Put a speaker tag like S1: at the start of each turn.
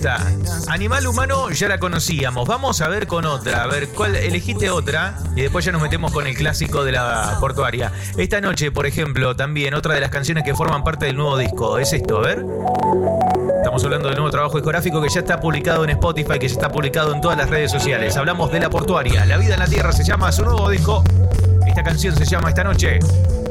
S1: gusta. Animal Humano ya la conocíamos. Vamos a ver con otra. A ver, ¿cuál? Elegiste otra y después ya nos metemos con el clásico de la portuaria. Esta noche, por ejemplo, también otra de las canciones que forman parte del nuevo disco. Es esto, a ver. Estamos hablando del nuevo trabajo discográfico que ya está publicado en Spotify, que ya está publicado en todas las redes sociales. Hablamos de La Portuaria. La vida en la tierra se llama su nuevo disco. Esta canción se llama Esta Noche.